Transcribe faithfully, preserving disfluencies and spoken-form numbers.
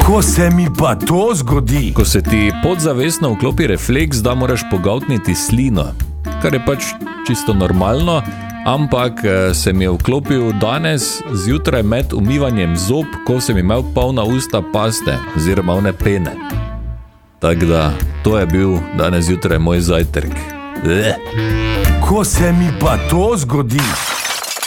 Ko se mi pa to zgodi? Ko se ti podzavestno vklopi refleks, da moraš pogoltniti slino, kar je pač čisto normalno, ampak se mi je vklopil danes zjutraj med umivanjem zob, ko sem imel polna usta paste oziroma one pene. Tako da, to je bil danes zjutraj moj zajtrk. Ko se mi pa to zgodi?